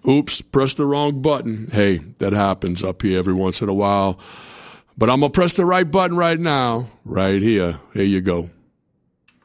Oops, press the wrong button. Hey, that happens up here every once in a while. But I'm going to press the right button right now, right here. Here you go.